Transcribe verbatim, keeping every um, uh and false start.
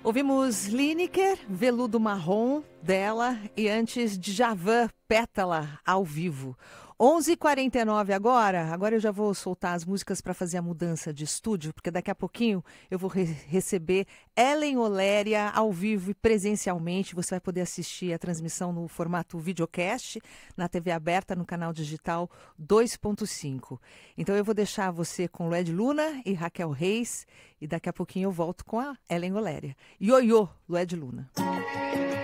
Ouvimos Lineker, Veludo Marrom, dela, e antes Djavan, Pétala, ao vivo. onze e quarenta e nove agora, agora eu já vou soltar as músicas para fazer a mudança de estúdio, porque daqui a pouquinho eu vou re receber Ellen Oléria ao vivo e presencialmente. Você vai poder assistir a transmissão no formato videocast, na T V aberta, no canal digital dois ponto cinco. Então eu vou deixar você com Lued Luna e Raquel Reis, e daqui a pouquinho eu volto com a Ellen Oléria. Ioiô, Lued Luna.